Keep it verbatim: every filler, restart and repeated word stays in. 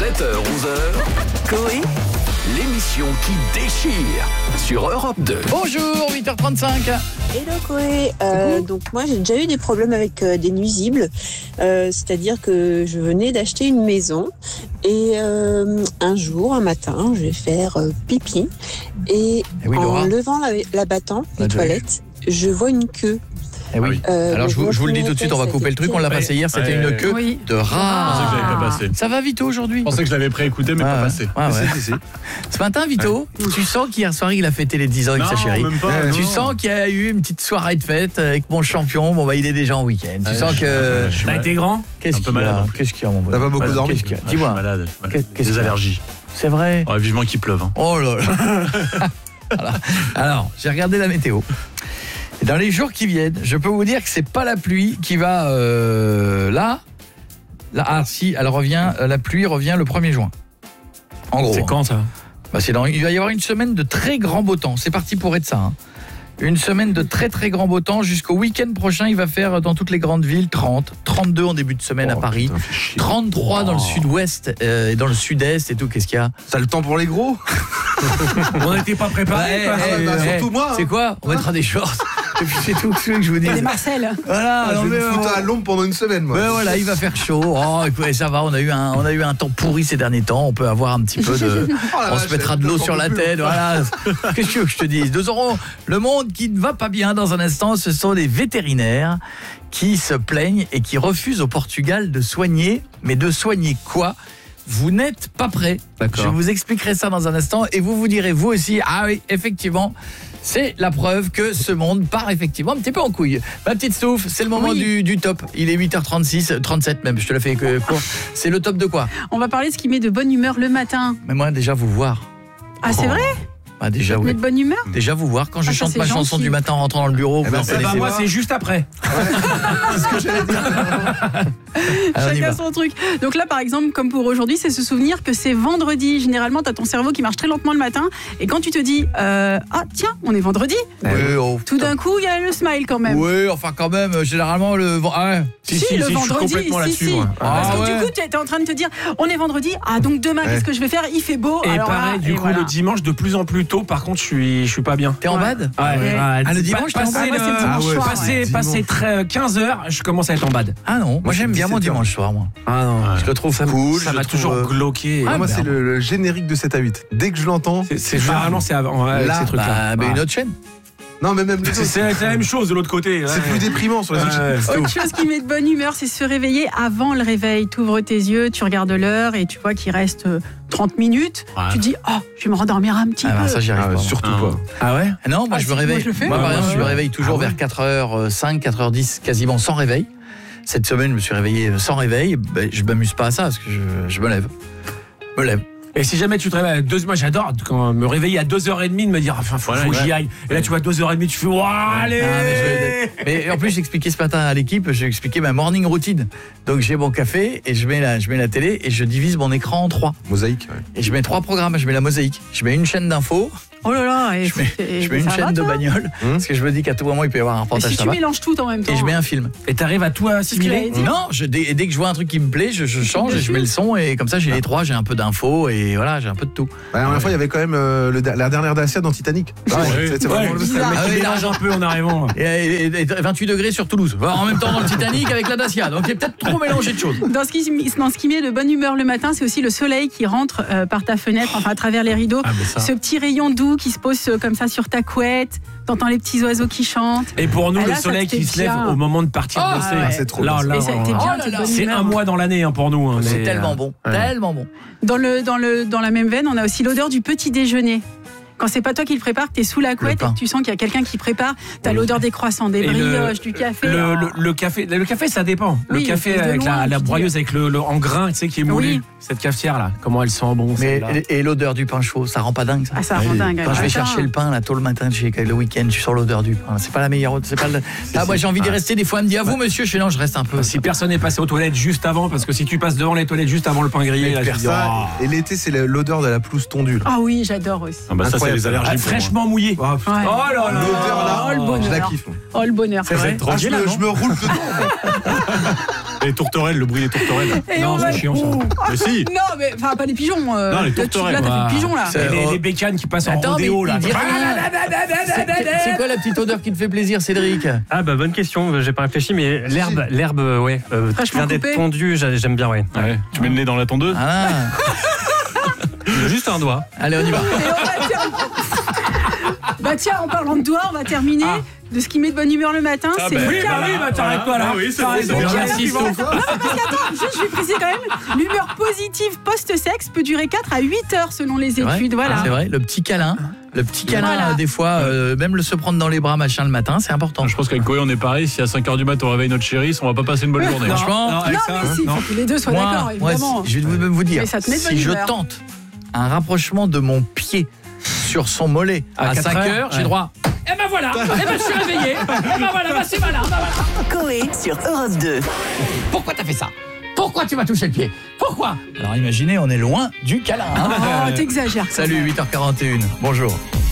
sept heures onze heures, Coé, l'émission qui déchire sur Europe deux. Bonjour, huit heures trente-cinq. Hello Coé, euh, donc moi j'ai déjà eu des problèmes avec euh, des nuisibles, euh, c'est-à-dire que je venais d'acheter une maison et euh, un jour, un matin, je vais faire euh, pipi et, Eh oui, en Laura. levant la, la battante des Ah, toilettes, je vois une queue. Eh oui. Euh, Alors le je vous, je vous le dis tout de suite, on va réflexe, couper le truc, on l'a c'était passé hier, c'était Ouais. une queue Oui. de Je pensais que rat. je l'avais pas passé. Ça va Vito aujourd'hui? Je pensais que je l'avais préécouté, mais Ouais, pas ouais. passé. Ouais, ouais. Si, si, si. Ce matin, Vito, tu sens qu'hier soir il a fêté les dix ans avec Non, sa chérie. même pas, Tu non. sens qu'il y a eu une petite soirée de fête avec mon champion. Bon bah il est déjà en week-end. Tu Ouais, sons je- que. je suis T'as malade. été grand? Qu'est-ce un peu qu'il y malade, a en plus. Qu'est-ce qu'il y a mon bon? T'as pas beaucoup dormi? Qu'est-ce qu'il y a Ouais, je Dis-moi. suis malade. je suis malade. Qu'est- qu'est-ce Des qu'il y a allergies. C'est vrai. Ouais, vivement qu'il pleuve. hein. Oh là là. Voilà. Alors, j'ai regardé la météo. Et dans les jours qui viennent, je peux vous dire que c'est pas la pluie qui va euh, là. Là, ah si, elle revient. La pluie revient le premier juin. En gros. C'est hein. quand ça? Bah, c'est dans, il va y avoir une semaine de très grand beau temps. C'est parti pour être ça. Hein. Une semaine de très très grand beau temps. Jusqu'au week-end prochain, il va faire dans toutes les grandes villes trente, trente-deux en début de semaine à Paris, trente-trois dans le sud-ouest euh, et dans le sud-est et tout. Qu'est-ce qu'il y a? T'as le temps pour les gros? On n'était pas préparés. Ouais, quoi. eh, bah, eh, surtout moi, hein. C'est quoi? On mettra des shorts. Et puis c'est tout ce que je vous dis. Les Marcel. Voilà. Ah, non, je vais mais, me foutre euh, à l'ombre pendant une semaine, moi. ouais, voilà, il va faire chaud. Oh, écoutez, ça va. On a eu un, on a eu un temps pourri ces derniers temps. On peut avoir un petit peu de. Oh la On vache, se mettra de l'eau j'en sur peux la plus. tête, voilà. Qu'est-ce que tu veux que je te dise? Nous aurons le monde qui ne va pas bien dans un instant. Ce sont les vétérinaires qui se plaignent et qui refusent au Portugal de soigner. Mais de soigner quoi? Vous n'êtes pas prêts. D'accord. Je vous expliquerai ça dans un instant et vous vous direz vous aussi, ah oui, effectivement, c'est la preuve que ce monde part effectivement un petit peu en couille. Ma petite Stouff, c'est le moment Oui. du, du top. Il est huit heures trente-six, trente-sept même, je te la fais que court. C'est le top de quoi? On va parler de ce qui met de bonne humeur le matin. Mais moi, déjà vous voir. Ah, c'est vrai? Ah, déjà, Ça te oui. met de bonne humeur? Déjà vous voir quand je Ah, ça, chante c'est ma chanson gentil. du matin en rentrant dans le bureau. Eh ben, vous c'est en Eh ben, connaissez moi, pas. c'est juste après. C'est ce que j'allais dire. Alors, on y Chacun va. son truc. Donc là, par exemple, comme pour aujourd'hui, c'est se souvenir que c'est vendredi. Généralement, t'as ton cerveau qui marche très lentement le matin. Et quand tu te dis, euh, ah tiens, on est vendredi, Oui, oh, tout d'un coup, il y a le smile quand même. oui, enfin quand même, euh, généralement le ven- ah ouais. Si, le vendredi, complètement si, là-dessus, si. moi. Parce Ah que ouais. du coup, tu es en train de te dire, on est vendredi, ah donc demain, Ouais. qu'est-ce que je vais faire? Il fait beau. Et alors pareil, là, du et coup, voilà. le dimanche, de plus en plus tôt, par contre, je suis, je suis pas bien. T'es en Ouais. bad? Ouais. Ah, le dimanche, t'es en passer bad? Moi, c'est le le- dimanche Ah ouais, soir, passer, ouais. passer très- quinze heures, je commence à être en bad. Ah non, moi Moi, j'aime c'est bien mon dix-sept heures. dimanche soir moi. Ah non. Je le trouve Ça, cool. ça je m'a le trouve, toujours euh, glauqué. Ah, moi, c'est merde. le, le générique de sept à huit. Dès que je l'entends, C'est- C'est généralement c'est avant, ouais, Là, ces trucs-là. Bah, mais Ouais. une autre chaîne. non, mais même les C'est autres. c'est la même chose de l'autre côté. C'est ouais. plus déprimant sur les autres. Ouais, c'est Autre tout. chose qui met de bonne humeur, c'est se réveiller avant le réveil. Tu ouvres tes yeux, tu regardes l'heure et tu vois qu'il reste euh, trente minutes. Ouais. Tu dis, oh, je vais me rendormir un petit Ah, peu. bah, ça j'y arrive Ah, pas. moi. surtout Ah, pas. Ah ouais? Ah non, moi Ah, je si, me réveille. moi, je le fais. Moi, par Ouais, exemple, je ouais. me réveille toujours Ah ouais. vers quatre heures cinq, quatre heures dix, quasiment sans réveil. Cette semaine, je me suis réveillé sans réveil. Ben, je m'amuse pas à ça parce que je, je me lève. Je me lève. Et si jamais tu te réveilles à deux, moi j'adore quand me réveiller à deux heures trente de me dire enfin faut, Voilà, faut que ouais. j'y aille. Et là tu vois deux heures trente, tu fais waouh allez. Ah, mais, je- mais en plus, j'ai expliqué ce matin à l'équipe, j'ai expliqué ma morning routine. Donc j'ai mon café et je mets la, je mets la télé et je divise mon écran en trois. Mosaïque, ouais. Et je mets trois programmes. Je mets la mosaïque. Je mets une chaîne d'infos. Oh là là, et Je mets, et je mets une ça chaîne va, de toi bagnole. Hum. Parce que je me dis qu'à tout moment, il peut y avoir un Et reportage. si ça tu va. mélanges tout en même temps. Et je mets un film. Et t'arrives à tout assimiler. Dire. Non, je, dès, dès que je vois un truc qui me plaît, je, je change Bien et je sûr. mets le son et comme ça j'ai les trois, j'ai un peu d'infos et voilà, j'ai un peu de tout. Bah, la dernière fois, il y avait quand même euh, le- la dernière Dacia dans Titanic. Ah, ouais, c'est- c'est vraiment Ouais, le- bizarre. le mec Ah qui oui, mélange un peu en arrivant. Et, et- et vingt-huit degrés sur Toulouse. Enfin, en même temps dans le Titanic avec la Dacia. Donc j'ai peut-être trop mélangé de choses. Dans ce, qui, dans ce qui met de bonne humeur le matin, c'est aussi le soleil qui rentre euh, par ta fenêtre, enfin à travers les rideaux. Ah, mais ça. Ce petit rayon doux qui se pose euh, comme ça sur ta couette. T'entends les petits oiseaux qui chantent. Et pour nous, Ah, le là, ça soleil te qui fait se lève bien. au moment de partir Ah, bosser. ouais. C'est trop Là, bien. là, Et ça a été on- bien, Oh là t'es de là, bonne c'est humeur. un mois dans l'année hein, pour nous. hein, C'est mais, tellement euh, bon, ouais. tellement bon. Dans, le, dans, le, dans la même veine, on a aussi l'odeur du petit déjeuner. Quand c'est pas toi qui le prépare, que t'es sous la couette et pain. que tu sens qu'il y a quelqu'un qui prépare, t'as l'odeur des croissants, des Et le- brioches, du café. Le, Oh. le, le café, le café, ça dépend. Oui, le café de avec loin, la, la tu dis. broyeuse avec le, le en grain, tu sais, qui est moulu. Oui. Cette cafetière là, comment elle sent bon. Mais celle-là. et, et l'odeur du pain chaud, ça rend pas dingue ça. Ah, ça rend dingue. Quand je vais Attends. chercher le pain là tôt le matin, chez le week-end, je sens l'odeur du pain. C'est pas la meilleure, c'est pas le... Ah, moi j'ai envie d'y rester des fois. Elle me dit à vous monsieur, je fais non, je reste un peu. Si personne n'est passé aux toilettes juste avant, parce que si tu passes devant les toilettes juste avant le pain grillé, là, je te dis, Ça, oh. et l'été, c'est la- l'odeur de la pelouse tondue. là. Ah oui, j'adore aussi. Ah bah ça, c'est incroyable. les allergies. Ah, pour moi. fraîchement mouillé. Ah, putain. Ouais. Oh là là. L'odeur là, Oh, le bonheur. je la kiffe. Oh le bonheur. C'est vrai. Ah, je, me, je me roule dedans. Les tourterelles, le bruit des tourterelles. Et Non, on va- c'est chiant, ça. Ouh. Mais si. Non, mais enfin pas les pigeons. euh, Non, les là, tu- tourterelles. Là, t'as fait Ah. le pigeon là. C'est- Et les, les bécanes qui passent en Attends, mais rodéo là. il dit rien. C'est c'est quoi la petite odeur qui te fait plaisir, Cédric? Ah bah bonne question, j'ai pas réfléchi, mais l'herbe, l'herbe, euh, ouais, euh, qui Fraîchement vient d'être coupée. tondue, j'a- j'aime bien, ouais. Ouais. Tu mets le nez dans la tondeuse. Ah. Juste un doigt. Allez, on y va. Et on va ter- Bah tiens, en parlant de doigts, on va terminer Ah. de ce qui met de bonne humeur le matin. Ah c'est bah, le Oui, bah câlin. oui, bah t'arrêtes pas là. Ah oui, c'est T'as vrai, raison. c'est On vrai. insiste au Non, mais parce qu'attends, juste je vais préciser quand même, l'humeur positive post-sexe peut durer quatre à huit heures selon les C'est vrai études. Voilà. Ah, c'est vrai, le petit câlin. Le petit câlin, Voilà. euh, des fois, euh, même le se prendre dans les bras, machin, le matin, c'est important. Je pense qu'avec Koé, on est pareil. Si à cinq heures du mat, on réveille notre chérie, on va pas passer une bonne journée. Non, Franchement, non, avec Non, ça, mais si, il non. faut que les deux soient Moi, d'accord, moi, évidemment. si- je vais même vous dire, Mais ça te met de bonne si je humeur. tente un rapprochement de mon pied sur son mollet À à, quatre cinq heures, heures, j'ai ouais. droit. Eh ben voilà, eh ben je suis réveillé. Eh ben voilà, bah c'est malin. Bah voilà. Coé sur Europe deux. Pourquoi t'as fait ça? Pourquoi tu m'as touché le pied? Pourquoi? Alors imaginez, on est loin du câlin. hein. Oh, t'exagères. quand Salut, même. huit heures quarante et une. Bonjour.